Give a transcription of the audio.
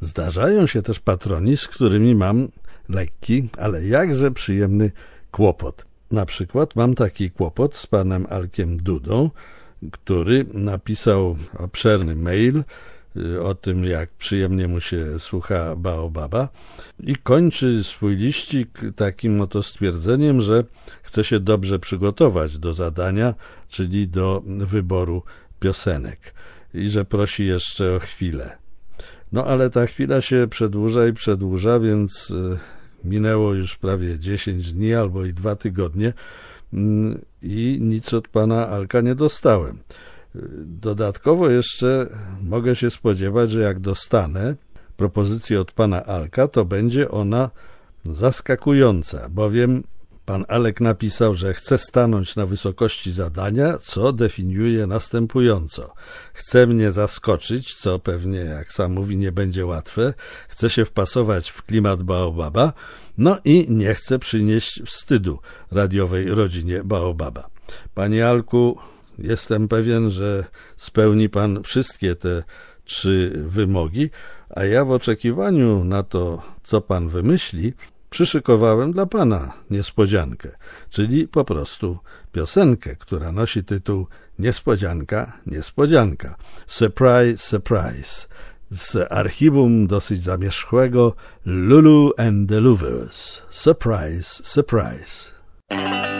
Zdarzają się też patroni, z którymi mam lekki, ale jakże przyjemny kłopot. Na przykład mam taki kłopot z panem Alkiem Dudą, który napisał obszerny mail o tym, jak przyjemnie mu się słucha Baobaba i kończy swój liścik takim oto stwierdzeniem, że chce się dobrze przygotować do zadania, czyli do wyboru piosenek i że prosi jeszcze o chwilę. No ale ta chwila się przedłuża i przedłuża, więc minęło już prawie 10 dni albo i 2 tygodnie i nic od pana Alka nie dostałem. Dodatkowo jeszcze mogę się spodziewać, że jak dostanę propozycję od pana Alka, to będzie ona zaskakująca, bowiem pan Alek napisał, że chce stanąć na wysokości zadania, co definiuje następująco. Chce mnie zaskoczyć, co pewnie, jak sam mówi, nie będzie łatwe. Chce się wpasować w klimat Baobaba, no i nie chce przynieść wstydu radiowej rodzinie Baobaba. Panie Alku, jestem pewien, że spełni pan wszystkie te 3 wymogi, a ja w oczekiwaniu na to, co pan wymyśli, przyszykowałem dla pana niespodziankę, czyli po prostu piosenkę, która nosi tytuł Niespodzianka, niespodzianka. Surprise, surprise. Z archiwum dosyć zamierzchłego Lulu and the Louvers. Surprise, surprise.